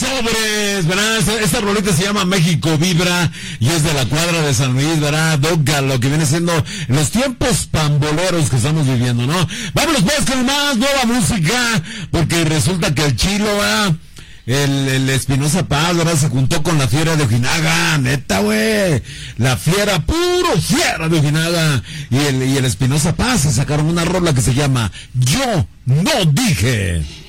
Sobres, ¿verdad? Esta rolita se llama México Vibra y es de la cuadra de San Luis, ¿verdad? Doga, lo que viene siendo los tiempos pamboleros que estamos viviendo, ¿no? Vámonos pues con más nueva música, porque resulta que el Chilo, ¿verdad? El Espinosa Paz, ¿verdad? Se juntó con la Fiera de Ojinaga, neta, güey. La Fiera, puro Fiera de Ojinaga. Y el Espinosa Paz se sacaron una rola que se llama Yo No Dije.